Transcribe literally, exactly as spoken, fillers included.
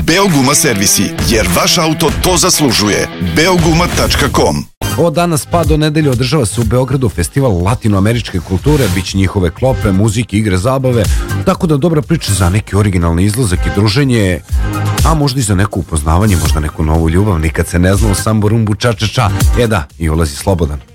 Beoguma servisi, jer vaš auto to zaslužuje. beoguma tačka com. Od danas pa do nedelje održava se u Beogradu festival latinoameričke kulture, bit će njihove klope, muzike, igre, zabave, tako da dobra priča za neki originalni izlazak i druženje, a možda i za neko upoznavanje, možda neku novu ljubav, nikad se ne zna u sambo rumbu ča ča ča. E da, i ulazi slobodan.